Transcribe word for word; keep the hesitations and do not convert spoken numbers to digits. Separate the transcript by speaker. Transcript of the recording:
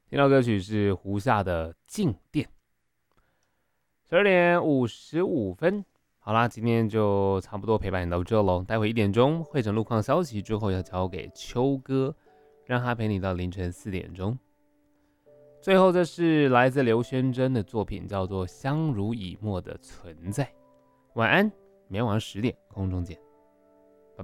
Speaker 1: 听到歌曲是胡夏的《静电》。十二点五十五分，好啦，今天就差不多陪伴你到这喽。待会一点钟会诊路况消息之后，要交给秋哥，让他陪你到凌晨四点钟。最后，这是来自刘轩珍的作品，叫做《相濡以沫的存在》。晚安，明天晚上十点空中见。